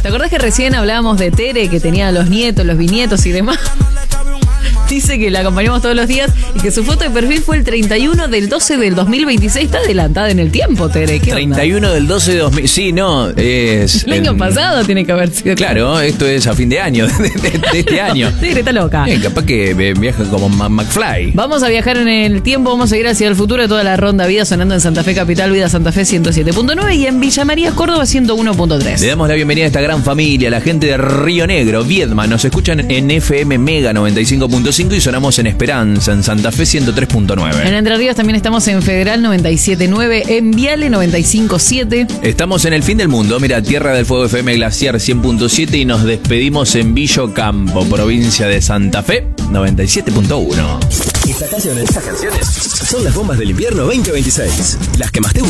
¿Te acordás que recién hablábamos de Tere, que tenía los nietos, los bisnietos y demás? Dice que la acompañamos todos los días y que su foto de perfil fue el 31 del 12 del 2026. Está adelantada en el tiempo, Tere. ¿Qué 31 del 12 de 2000. Sí, no, es... El año pasado tiene que haber sido. Claro, esto es a fin de año, de este año. Tere está loca. Capaz que viaja como McFly. Vamos a viajar en el tiempo, vamos a ir hacia el futuro de toda la ronda vida, sonando en Santa Fe Capital, Vida Santa Fe 107.9 y en Villa María, Córdoba 101.3. Le damos la bienvenida a esta gran familia, la gente de Río Negro, Viedma. Nos escuchan en FM Mega 95.5 y sonamos en Esperanza, en Santa Fe 103.9. En Entre Ríos también estamos en Federal 97.9, en Viale 95.7. Estamos en el fin del mundo, mira, Tierra del Fuego FM Glaciar 100.7 y nos despedimos en Villo Campo, provincia de Santa Fe 97.1. Estas canciones son las bombas del invierno 2026. Las que más te gustan.